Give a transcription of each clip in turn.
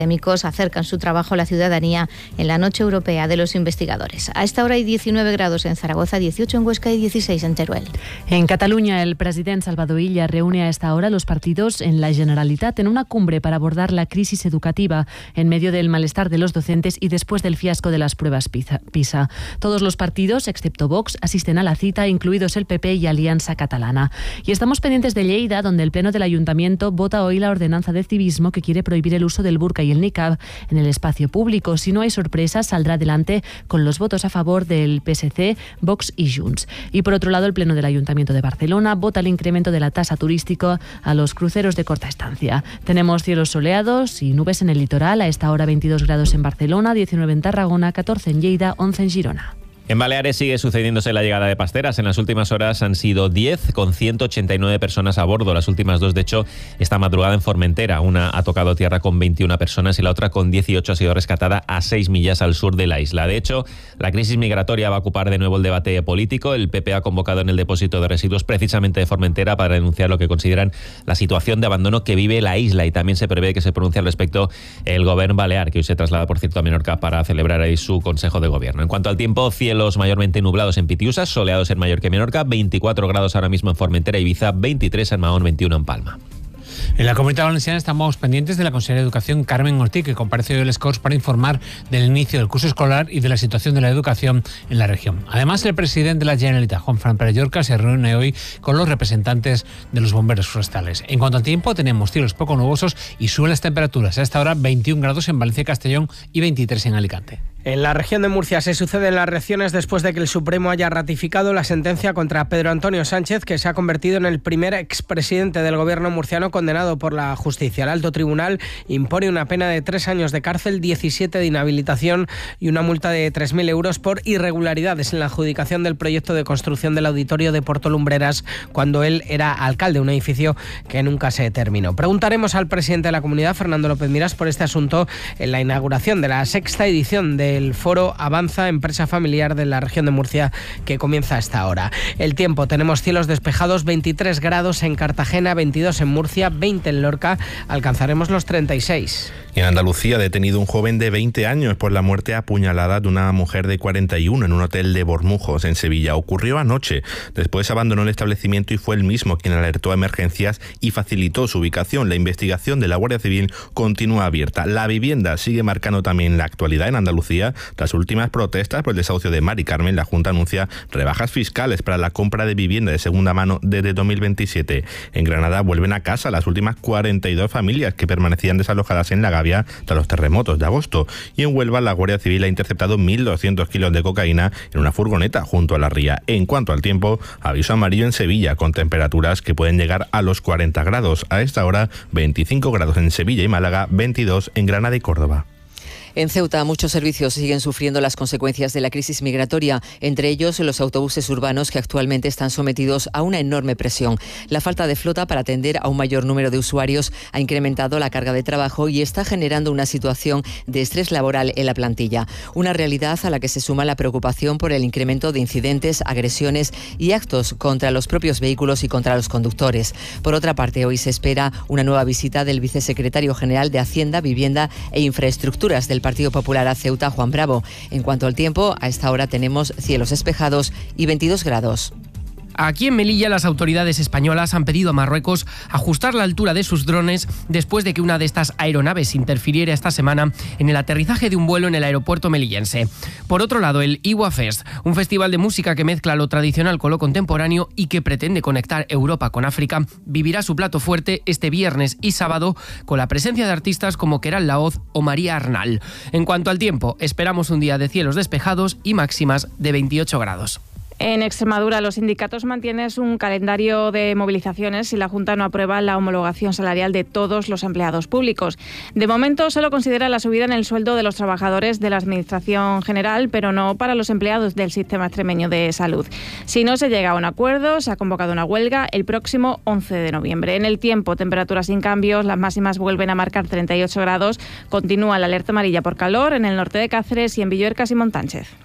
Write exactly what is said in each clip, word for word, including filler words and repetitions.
académicos acercan su trabajo a la ciudadanía en la Noche Europea de los Investigadores. A esta hora hay diecinueve grados en Zaragoza, dieciocho en Huesca y dieciséis en Teruel. En Cataluña, el presidente Salvador Illa reúne a esta hora los partidos en la Generalitat en una cumbre para abordar la crisis educativa en medio del malestar de los docentes y después del fiasco de las pruebas PISA. Todos los partidos, excepto Vox, asisten a la cita, incluidos el P P y Alianza Catalana. Y estamos pendientes de Lleida, donde el Pleno del Ayuntamiento vota hoy la ordenanza de civismo que quiere prohibir el uso del burka y el niqab en el espacio público. Si no hay sorpresas, saldrá adelante con los votos a favor del P S C, Vox y Junts. Y por otro lado, el Pleno del Ayuntamiento de Barcelona vota el incremento de la tasa turística a los cruceros de corta estancia. Tenemos cielos soleados y nubes en el litoral. A esta hora veintidós grados en Barcelona, diecinueve en Tarragona, catorce en Lleida, once en Girona. En Baleares sigue sucediéndose la llegada de pasteras. En las últimas horas han sido diez, con ciento ochenta y nueve personas a bordo. Las últimas dos, de hecho, esta madrugada en Formentera. Una ha tocado tierra con veintiuna personas y la otra, con dieciocho, ha sido rescatada a seis millas al sur de la isla. De hecho, la crisis migratoria va a ocupar de nuevo el debate político. El P P ha convocado en el depósito de residuos precisamente de Formentera para denunciar lo que consideran la situación de abandono que vive la isla, y también se prevé que se pronuncie al respecto el Gobierno Balear, que hoy se traslada, por cierto, a Menorca para celebrar ahí su Consejo de Gobierno. En cuanto al tiempo, cielo mayormente nublados en Pitiusas, soleados en Mallorca y Menorca, veinticuatro grados ahora mismo en Formentera y Ibiza, veintitrés en Mahón, veintiuno en Palma. En la Comunidad Valenciana estamos pendientes de la consejera de Educación, Carmen Ortiz, que comparece hoy en les Corts para informar del inicio del curso escolar y de la situación de la educación en la región. Además, el presidente de la Generalitat, Juanfran Pérez Llorca, se reúne hoy con los representantes de los bomberos forestales. En cuanto al tiempo, tenemos cielos poco nubosos y suben las temperaturas. A esta hora, veintiún grados en Valencia y Castellón y veintitrés en Alicante. En la región de Murcia se suceden las reacciones después de que el Supremo haya ratificado la sentencia contra Pedro Antonio Sánchez, que se ha convertido en el primer expresidente del gobierno murciano condenado por la justicia. El alto tribunal impone una pena de tres años de cárcel, diecisiete de inhabilitación y una multa de tres mil euros por irregularidades en la adjudicación del proyecto de construcción del auditorio de Porto Lumbreras cuando él era alcalde, un edificio que nunca se terminó. Preguntaremos al presidente de la comunidad, Fernando López Miras, por este asunto en la inauguración de la sexta edición de el foro Avanza, empresa familiar de la región de Murcia, que comienza a esta hora. El tiempo, tenemos cielos despejados, veintitrés grados en Cartagena, veintidós en Murcia, veinte en Lorca, alcanzaremos los treinta y seis. En Andalucía, detenido un joven de veinte años por la muerte apuñalada de una mujer de cuarenta y uno en un hotel de Bormujos, en Sevilla. Ocurrió anoche. Después abandonó el establecimiento y fue él mismo quien alertó a emergencias y facilitó su ubicación. La investigación de la Guardia Civil continúa abierta. La vivienda sigue marcando también la actualidad en Andalucía. Tras últimas protestas por el desahucio de Mari Carmen, la Junta anuncia rebajas fiscales para la compra de vivienda de segunda mano desde dos mil veintisiete. En Granada vuelven a casa las últimas cuarenta y dos familias que permanecían desalojadas en la Gavia tras los terremotos de agosto. Y en Huelva, la Guardia Civil ha interceptado mil doscientos kilos de cocaína en una furgoneta junto a la ría. En cuanto al tiempo, aviso amarillo en Sevilla, con temperaturas que pueden llegar a los cuarenta grados. A esta hora, veinticinco grados en Sevilla y Málaga, veintidós en Granada y Córdoba. En Ceuta, muchos servicios siguen sufriendo las consecuencias de la crisis migratoria, entre ellos los autobuses urbanos, que actualmente están sometidos a una enorme presión. La falta de flota para atender a un mayor número de usuarios ha incrementado la carga de trabajo y está generando una situación de estrés laboral en la plantilla. Una realidad a la que se suma la preocupación por el incremento de incidentes, agresiones y actos contra los propios vehículos y contra los conductores. Por otra parte, hoy se espera una nueva visita del vicesecretario general de Hacienda, Vivienda e Infraestructuras del Partido Popular a Ceuta, Juan Bravo. En cuanto al tiempo, a esta hora tenemos cielos despejados y veintidós grados. Aquí en Melilla, las autoridades españolas han pedido a Marruecos ajustar la altura de sus drones después de que una de estas aeronaves interfiriera esta semana en el aterrizaje de un vuelo en el aeropuerto melillense. Por otro lado, el Iwa Fest, un festival de música que mezcla lo tradicional con lo contemporáneo y que pretende conectar Europa con África, vivirá su plato fuerte este viernes y sábado con la presencia de artistas como Keral Laoz o María Arnal. En cuanto al tiempo, esperamos un día de cielos despejados y máximas de veintiocho grados. En Extremadura, los sindicatos mantienen un calendario de movilizaciones si la Junta no aprueba la homologación salarial de todos los empleados públicos. De momento, solo considera la subida en el sueldo de los trabajadores de la Administración General, pero no para los empleados del Sistema Extremeño de Salud. Si no se llega a un acuerdo, se ha convocado una huelga el próximo once de noviembre. En el tiempo, temperaturas sin cambios, las máximas vuelven a marcar treinta y ocho grados. Continúa la alerta amarilla por calor en el norte de Cáceres y en Villuercas y Montánchez.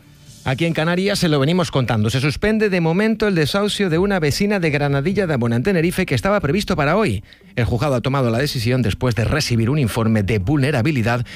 Aquí en Canarias se lo venimos contando. Se suspende de momento el desahucio de una vecina de Granadilla de Abona en Tenerife que estaba previsto para hoy. El juzgado ha tomado la decisión después de recibir un informe de vulnerabilidad